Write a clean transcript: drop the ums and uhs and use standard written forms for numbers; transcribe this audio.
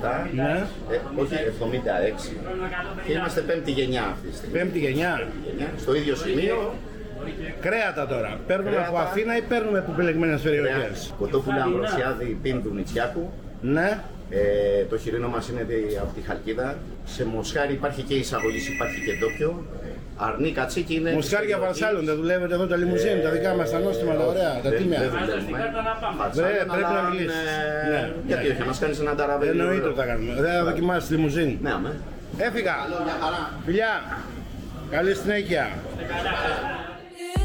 67, Ναι. όχι 76, και είμαστε πέμπτη γενιά αυτή τη στιγμή. Πέμπτη γενιά. Στο ίδιο σημείο. Κρέατα τώρα. Παίρνουμε Κρέατα. από Αθήνα ή παίρνουμε από επιλεγμένες περιοχές? Κοτόπουλα Αμβροσιάδη Πίνδου Νητσιάκου. Ναι. Το χοιρινό μας είναι από τη Χαλκίδα. Σε Μοσχάρι υπάρχει και εισαγωγής, υπάρχει και ντόπιο. Αρνί κατσίκι είναι. Μοσχάρια Βαρσάλων, δεν δουλεύετε εδώ τα λιμουζίν, τα δικά μας τα νόστιμα, τα ωραία, τα τίμια. Πρέπει να μιλήσεις. Γιατί όχι, να μας κάνεις ένα ταραβέλι. Εννοείται ότι θα κάνουμε. Δεν θα δοκιμάσεις λιμουζίν. Ναι, αμέ. Έφυγα. Φιλιά. Καλή συνέχεια.